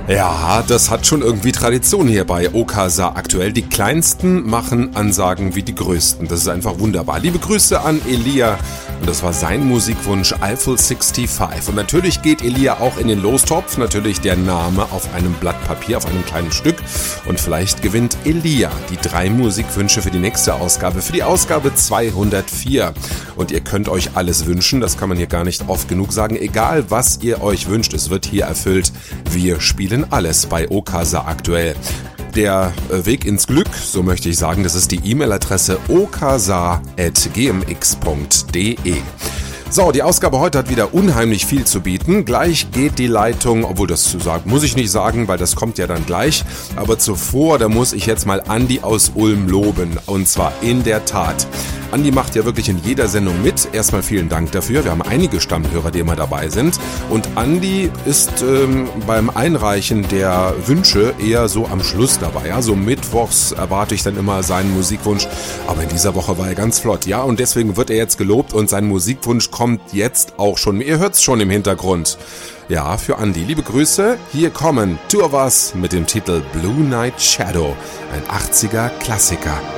Ja, das hat schon irgendwie Tradition hier bei Okasa aktuell. Die Kleinsten machen Ansagen wie die Größten. Das ist einfach wunderbar. Liebe Grüße an Elia. Und das war sein Musikwunsch, Eiffel 65. Und natürlich geht Elia auch in den Lostopf. Natürlich der Name auf einem Blatt Papier, auf einem kleinen Stück. Und vielleicht gewinnt Elia die 3 Musikwünsche für die nächste Ausgabe, für die Ausgabe 204. Und ihr könnt euch alles wünschen, das kann man hier gar nicht oft genug sagen. Egal, was ihr euch wünscht, es wird hier erfüllt. Wir spielen alles bei Okasa aktuell. Der Weg ins Glück, so möchte ich sagen, das ist die E-Mail-Adresse okasa@gmx.de. So, die Ausgabe heute hat wieder unheimlich viel zu bieten. Gleich geht die Leitung, obwohl das zu sagen, muss ich nicht sagen, weil das kommt ja dann gleich. Aber zuvor, da muss ich jetzt mal Andi aus Ulm loben. Und zwar in der Tat. Andi macht ja wirklich in jeder Sendung mit. Erstmal vielen Dank dafür. Wir haben einige Stammhörer, die immer dabei sind. Und Andi ist beim Einreichen der Wünsche eher so am Schluss dabei. Ja, so mittwochs erwarte ich dann immer seinen Musikwunsch. Aber in dieser Woche war er ganz flott. Ja, und deswegen wird er jetzt gelobt und sein Musikwunsch kommt jetzt auch schon. Ihr hört's schon im Hintergrund. Ja, für Andi. Liebe Grüße. Hier kommen Two of Us mit dem Titel Blue Night Shadow. Ein 80er Klassiker.